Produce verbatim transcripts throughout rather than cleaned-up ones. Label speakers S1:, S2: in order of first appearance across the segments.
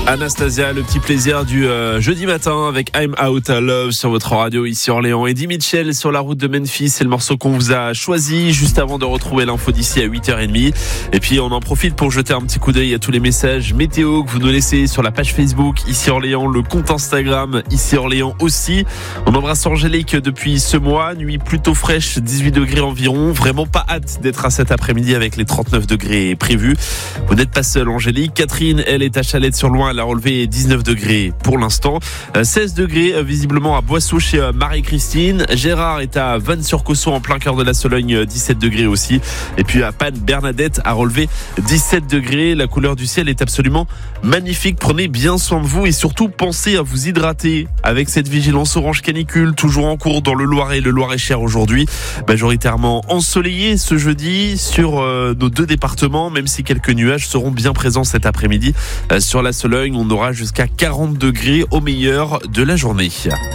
S1: Anastasia, le petit plaisir du euh, jeudi matin avec I'm Out of Love sur votre radio ici Orléans. Eddie Mitchell sur la route de Memphis, c'est le morceau qu'on vous a choisi juste avant de retrouver l'info d'ici à huit heures trente. Et puis on en profite pour jeter un petit coup d'œil à tous les messages météo que vous nous laissez sur la page Facebook ici Orléans, le compte Instagram ici Orléans aussi. On embrasse Angélique depuis ce mois, nuit plutôt fraîche, dix-huit degrés environ. Vraiment pas hâte d'être à cet après-midi avec les trente-neuf degrés prévus. Vous n'êtes pas seule Angélique. Catherine, elle est à Chalette-sur-Loing, elle a relevé dix-neuf degrés pour l'instant. seize degrés visiblement à Boisseau chez Marie-Christine. Gérard est à Vannes-sur-Cosson en plein cœur de la Sologne, dix-sept degrés aussi. Et puis à Panne, Bernadette a relevé dix-sept degrés. La couleur du ciel est absolument magnifique. Prenez bien soin de vous et surtout pensez à vous hydrater avec cette vigilance orange canicule toujours en cours dans le Loiret, le Loir-et-Cher aujourd'hui. Majoritairement ensoleillé ce jeudi sur euh, nos deux départements, même si quelques nuages seront bien présents cet après-midi euh, sur la Sologne. On aura jusqu'à quarante degrés au meilleur de la journée.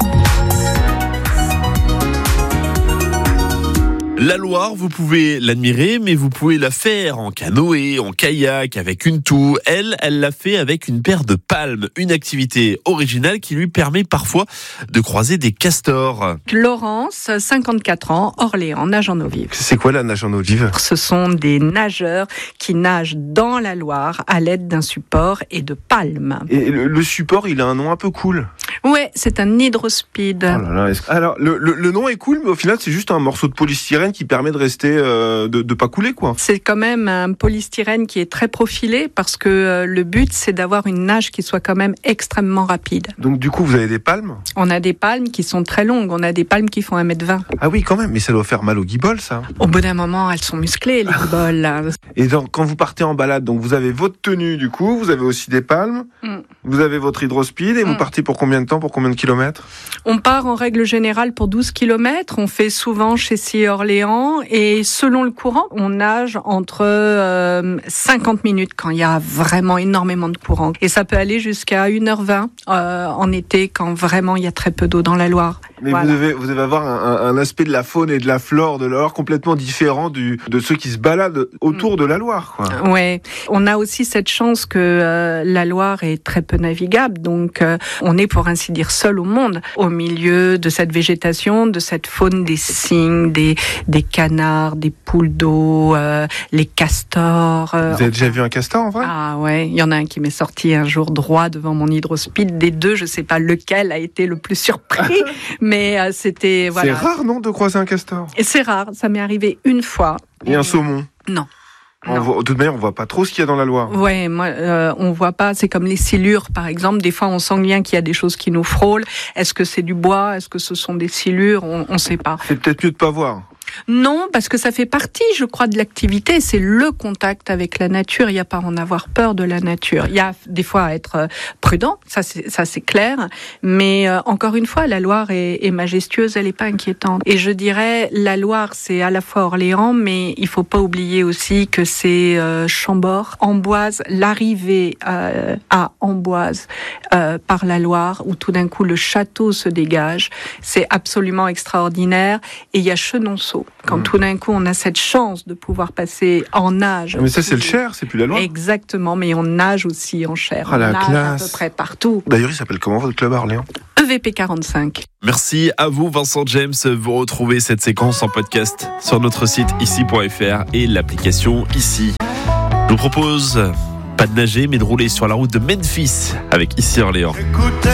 S1: La Loire, vous pouvez l'admirer, mais vous pouvez la faire en canoë, en kayak, avec une toux. Elle, elle l'a fait avec une paire de palmes. Une activité originale qui lui permet parfois de croiser des castors.
S2: Laurence, cinquante-quatre ans, Orléans, nage en eau vive.
S3: C'est quoi la nage en eau vive ?
S2: Ce sont des nageurs qui nagent dans la Loire à l'aide d'un support et de palmes.
S3: Et le, le support, il a un nom un peu cool.
S2: Ouais, c'est un hydrospeed.
S3: Oh là là, est-ce... Alors, le, le, le nom est cool, mais au final, c'est juste un morceau de polystyrène qui permet de rester, euh, de, de pas couler, quoi.
S2: C'est quand même un polystyrène qui est très profilé parce que euh, le but, c'est d'avoir une nage qui soit quand même extrêmement rapide.
S3: Donc, du coup, vous avez des palmes ?
S2: On a des palmes qui sont très longues. On a des palmes qui font un mètre vingt.
S3: Ah oui, quand même, mais ça doit faire mal aux guiboles, ça.
S2: Au bout d'un moment, elles sont musclées, les guiboles, là.
S3: Et donc, quand vous partez en balade, donc vous avez votre tenue, du coup, vous avez aussi des palmes, mm. vous avez votre hydrospeed, et mm. vous partez pour combien de temps, pour combien de kilomètres ?
S2: On part en règle générale pour douze kilomètres. On fait souvent chez C I Orléans et selon le courant, on nage entre euh, cinquante minutes quand il y a vraiment énormément de courant. Et ça peut aller jusqu'à une heure vingt euh, en été quand vraiment il y a très peu d'eau dans la Loire.
S3: Mais
S2: voilà.
S3: vous, devez, vous devez avoir un, un aspect de la faune et de la flore de la Loire complètement différent du, de ceux qui se baladent autour mmh. de la Loire, quoi.
S2: Ouais, on a aussi cette chance que euh, la Loire est très peu navigable, donc euh, on est pour ainsi dire seul au monde, au milieu de cette végétation, de cette faune des cygnes, des, des canards, des poules d'eau, euh, les castors. Euh,
S3: vous avez déjà vu un castor en vrai ?
S2: Ah ouais, il y en a un qui m'est sorti un jour droit devant mon hydrospeed. Des deux, je sais pas lequel a été le plus surpris. Mais euh, c'était voilà.
S3: C'est rare, non, de croiser un castor ?
S2: Et c'est rare, ça m'est arrivé une fois.
S3: Et un saumon ?
S2: Non.
S3: On voit, de toute manière, on voit pas trop ce qu'il y a dans la Loire.
S2: Ouais, moi, euh, on voit pas. C'est comme les silures, par exemple. Des fois, on sent bien qu'il y a des choses qui nous frôlent. Est-ce que c'est du bois ? Est-ce que ce sont des silures ? On, on sait pas.
S3: C'est peut-être mieux de pas voir.
S2: Non, parce que ça fait partie, je crois, de l'activité. C'est le contact avec la nature. Il n'y a pas à en avoir peur de la nature. Il y a des fois à être prudent, ça c'est, ça c'est clair. Mais euh, encore une fois, la Loire est, est majestueuse, elle n'est pas inquiétante. Et je dirais, la Loire, c'est à la fois Orléans, mais il faut pas oublier aussi que c'est euh, Chambord, Amboise, l'arrivée euh, à Amboise euh, par la Loire, où tout d'un coup le château se dégage. C'est absolument extraordinaire. Et il y a Chenonceau. Quand mmh. tout d'un coup on a cette chance de pouvoir passer en nage.
S3: Mais ça c'est le Cher, c'est plus la Loire.
S2: Exactement, mais on nage aussi en Cher.
S3: Ah, la
S2: on nage
S3: classe.
S2: à peu près partout.
S3: D'ailleurs, il s'appelle comment votre club à Orléans ?
S2: E V P quarante-cinq.
S1: Merci à vous Vincent James. Vous retrouvez cette séquence en podcast sur notre site ici point f r et l'application Ici. Je vous propose pas de nager mais de rouler sur la route de Memphis avec Ici Orléans. Écoutez.